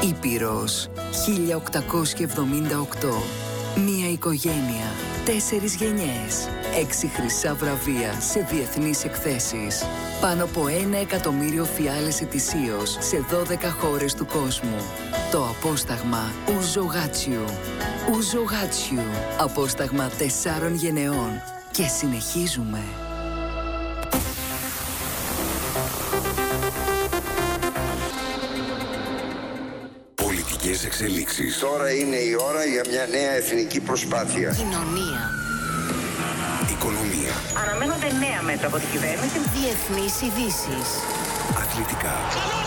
Ήπειρος 1878. Μία οικογένεια, 4 γενιές, 6 χρυσά βραβεία σε διεθνείς εκθέσεις. Πάνω από 1 εκατομμύριο φιάλες ετησίως σε 12 χώρες του κόσμου. Το απόσταγμα Ouzo Hachiu. Ouzo Hachiu. Απόσταγμα 4 γενεών. Και συνεχίζουμε. Πολιτικές εξελίξεις. Τώρα είναι η ώρα για μια νέα εθνική προσπάθεια. Κοινωνία. Οικονομία. Αναμένονται νέα μέτρα από την κυβέρνηση. Διεθνείς ειδήσεις. Αθλητικά.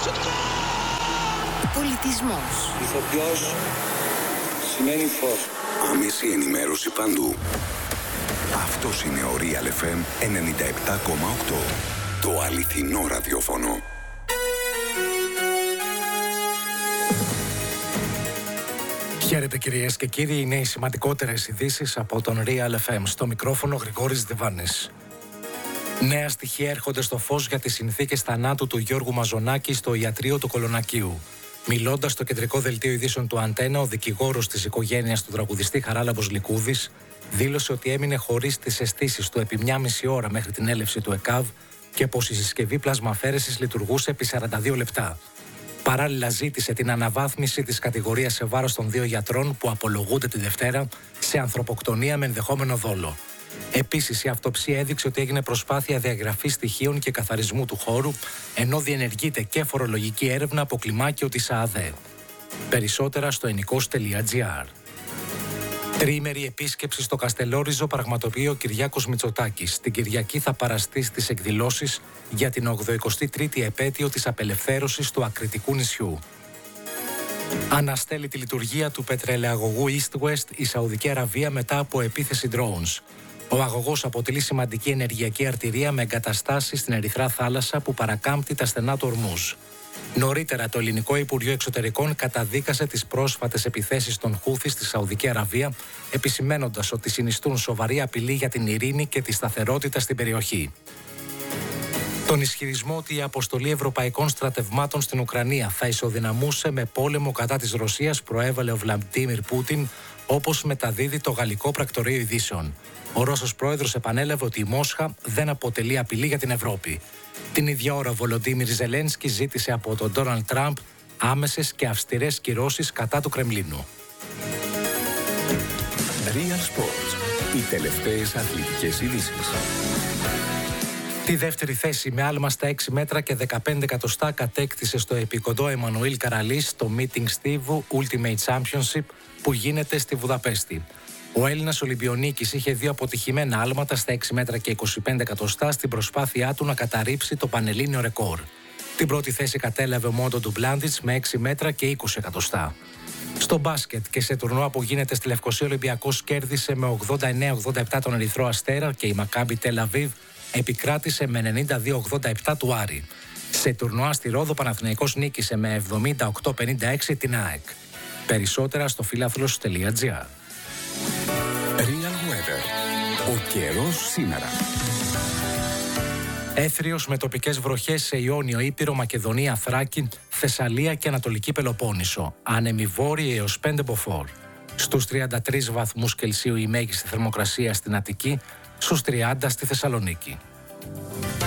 Πολιτισμός. Ηθοποιός σημαίνει φως. Άμεση ενημέρωση παντού. Αυτός είναι ο Real FM 97,8. Το αληθινό ραδιόφωνο. Χαίρετε κυρίες και κύριοι, είναι οι σημαντικότερες ειδήσεις από τον Real FM. Στο μικρόφωνο Γρηγόρης Διβάνης. Νέα στοιχεία έρχονται στο φως για τις συνθήκες θανάτου του Γιώργου Μαζονάκη στο ιατρείο του Κολονακίου. Μιλώντας στο κεντρικό δελτίο ειδήσεων του Αντένα, ο δικηγόρος της οικογένειας του τραγουδιστή Χαράλαμπος Λικούδης δήλωσε ότι έμεινε χωρίς τις αισθήσεις του επί 1,5 ώρα μέχρι την έλευση του ΕΚΑΒ και πως η συσκευή πλασμαφέρεσης λειτουργούσε επί 42 λεπτά. Παράλληλα, ζήτησε την αναβάθμιση της κατηγορίας σε βάρος των 2 γιατρών που απολογούνται τη Δευτέρα σε ανθρωποκτονία με ενδεχόμενο δόλο. Επίσης, η αυτοψία έδειξε ότι έγινε προσπάθεια διαγραφής στοιχείων και καθαρισμού του χώρου, ενώ διενεργείται και φορολογική έρευνα από κλιμάκιο της ΑΑΔΕ. Περισσότερα στο ενικός.gr. Τριήμερη επίσκεψη στο Καστελόριζο πραγματοποιεί ο Κυριάκος Μητσοτάκης. Την Κυριακή θα παραστεί στις εκδηλώσεις για την 83η επέτειο της απελευθέρωσης του ακριτικού νησιού. Αναστέλει τη λειτουργία του πετρελαιαγωγού East West η Σαουδική Αραβία μετά από επίθεση drones. Ο αγωγός αποτελεί σημαντική ενεργειακή αρτηρία με εγκαταστάσεις στην Ερυθρά Θάλασσα που παρακάμπτει τα στενά του Ορμούζ. Νωρίτερα, το Ελληνικό Υπουργείο Εξωτερικών καταδίκασε τις πρόσφατες επιθέσεις των Χούθι στη Σαουδική Αραβία, επισημαίνοντας ότι συνιστούν σοβαρή απειλή για την ειρήνη και τη σταθερότητα στην περιοχή. Τον ισχυρισμό ότι η αποστολή ευρωπαϊκών στρατευμάτων στην Ουκρανία θα ισοδυναμούσε με πόλεμο κατά της Ρωσίας προέβαλε ο Βλαντίμιρ Πούτιν, όπως μεταδίδει το Γαλλικό Πρακτορείο Ειδήσεων. Ο Ρώσος πρόεδρος επανέλαβε ότι η Μόσχα δεν αποτελεί απειλή για την Ευρώπη. Την ίδια ώρα, ο Βολοντίμιρ Ζελένσκι ζήτησε από τον Ντόναλντ Τραμπ άμεσες και αυστηρές κυρώσεις κατά του Κρεμλίνου. Real Sports. Οι τελευταίες αθλητικές ειδήσεις. Τη δεύτερη θέση με άλμα στα 6 μέτρα και 15 εκατοστά κατέκτησε στο επικοντό Εμμανουήλ Καραλής στο Meeting Στίβου Ultimate Championship που γίνεται στη Βουδαπέστη. Ο Έλληνας Ολυμπιονίκης είχε 2 αποτυχημένα άλματα στα 6 μέτρα και 25 εκατοστά στην προσπάθειά του να καταρρύψει το πανελλήνιο ρεκόρ. Την πρώτη θέση κατέλαβε ο Μόντο Ντουμπλάντιτς με 6 μέτρα και 20 εκατοστά. Στο μπάσκετ και σε τουρνουά που γίνεται στη Λευκοσία, ο Ολυμπιακός κέρδισε με 89-87 τον Ερυθρό Αστέρα και η Μακάμπι Τελ Αβίβ επικράτησε με 92-87 του Άρη. Σε τουρνουά στη Ρόδο, ο Παναθηναϊκός νίκησε με 78-56 την ΑΕΚ. Περισσότερα στο φιλάθλος.gr. Real Weather. Ο καιρός σήμερα. Έθριος με τοπικές βροχές σε Ιόνιο, Ήπειρο, Μακεδονία, Θράκη, Θεσσαλία και Ανατολική Πελοπόννησο. Άνεμοι βόρειοι έως 5 μποφόρ. Στους 33 βαθμούς Κελσίου η μέγιστη θερμοκρασία στην Αττική, στους 30 στη Θεσσαλονίκη.